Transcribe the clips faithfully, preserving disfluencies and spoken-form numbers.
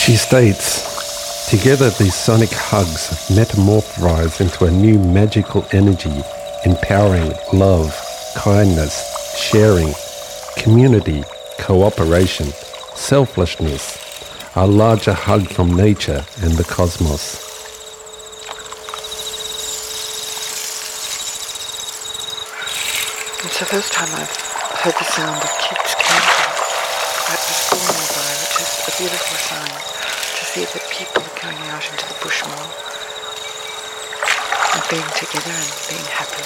She states, together these sonic hugs metamorphose into a new magical energy, empowering love, kindness, sharing, community, cooperation, selflessness, a larger hug from nature and the cosmos. It's the first time I've heard the sound of kids camping at the school nearby, which is a beautiful sign to see that people are going out into the bush more and being together and being happy.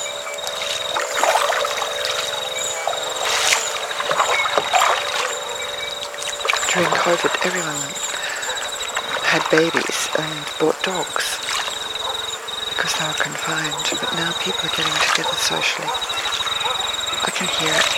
During COVID, everyone had babies and bought dogs because they were confined, but now people are getting together socially. I can hear it.